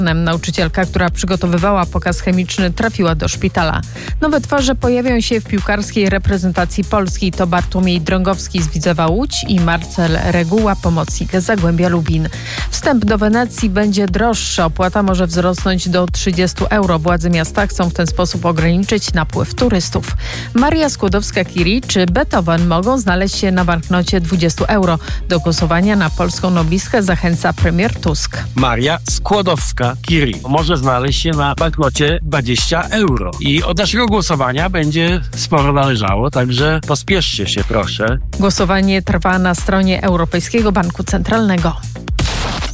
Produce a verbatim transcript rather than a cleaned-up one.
Nauczycielka, która przygotowywała pokaz chemiczny, trafiła do szpitala. Nowe twarze pojawią się w piłkarskiej reprezentacji Polski. To Bartłomiej Drągowski z Widzewa Łódź i Marcel Reguła, pomocnik z Zagłębia Lubin. Wstęp do Wenecji będzie droższy. Opłata może wzrosnąć do trzydzieści euro. Władze miasta chcą w ten sposób ograniczyć napływ turystów. Maria Skłodowska-Curie czy Beethoven mogą znaleźć się na banknocie dwadzieścia euro. Do głosowania na polską noblistkę zachęca premier Tusk. Maria Skłodowska Curie może znaleźć się na banknocie dwadzieścia euro. I od naszego głosowania będzie sporo należało, także pospieszcie się proszę. Głosowanie trwa na stronie Europejskiego Banku Centralnego.